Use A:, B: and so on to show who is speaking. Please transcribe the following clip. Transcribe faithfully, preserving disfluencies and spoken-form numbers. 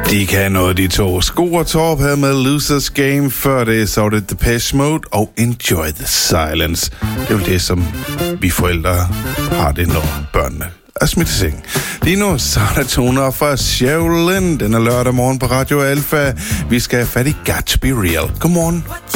A: De kan noget, de to. Sko og Torp havde med Losers Game. Før det, så var det Depeche Mode og Enjoy the Silence. Det er jo det, som vi forældre har det, når børnene er smidt i seng. Lige nu, så er der toner fra Sherilyn. Den er lørdag morgen på Radio Alpha. Vi skal have fat i Got to Be Real. Godmorgen.